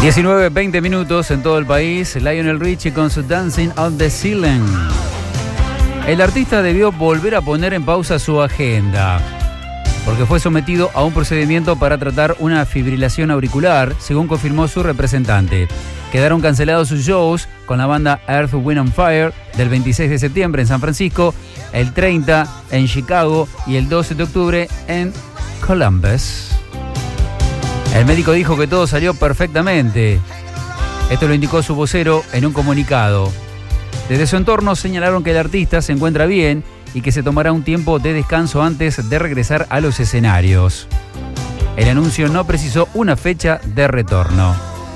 19:20 minutos en todo el país. Lionel Richie con su Dancing on the Ceiling. El artista debió volver a poner en pausa su agenda porque fue sometido a un procedimiento para tratar una fibrilación auricular, según confirmó su representante. Quedaron cancelados sus shows con la banda Earth, Wind and Fire del 26 de septiembre en San Francisco, el 30 en Chicago y el 12 de octubre en Columbus. El médico dijo que todo salió perfectamente. Esto lo indicó su vocero en un comunicado. Desde su entorno señalaron que el artista se encuentra bien y que se tomará un tiempo de descanso antes de regresar a los escenarios. El anuncio no precisó una fecha de retorno.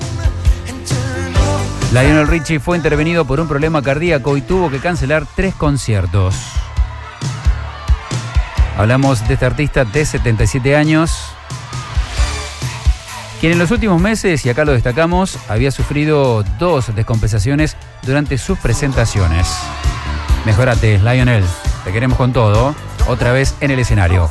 Lionel Richie fue intervenido por un problema cardíaco y tuvo que cancelar 3 conciertos. Hablamos de este artista de 77 años, quien en los últimos meses, y acá lo destacamos, había sufrido 2 descompensaciones durante sus presentaciones. Mejorate, Lionel, te queremos con todo, otra vez en el escenario.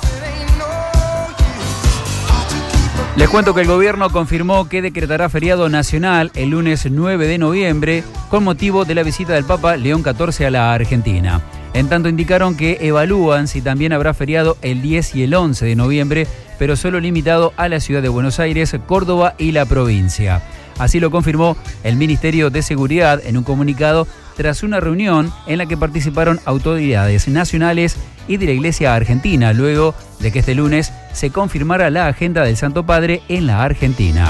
Les cuento que el gobierno confirmó que decretará feriado nacional el lunes 9 de noviembre con motivo de la visita del Papa León XIV a la Argentina. En tanto indicaron que evalúan si también habrá feriado el 10 y el 11 de noviembre, pero solo limitado a la ciudad de Buenos Aires, Córdoba y la provincia. Así lo confirmó el Ministerio de Seguridad en un comunicado tras una reunión en la que participaron autoridades nacionales y de la Iglesia Argentina, luego de que este lunes se confirmara la agenda del Santo Padre en la Argentina.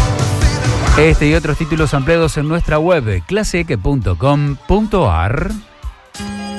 Este y otros títulos ampliados en nuestra web claseque.com.ar.